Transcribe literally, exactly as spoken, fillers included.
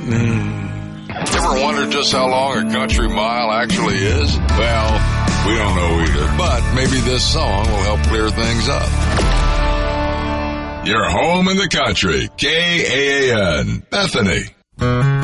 Mm. Ever wondered just how long a country mile actually is? Well, we don't know either, but maybe this song will help clear things up. You're home in the country. K A A N, Bethany.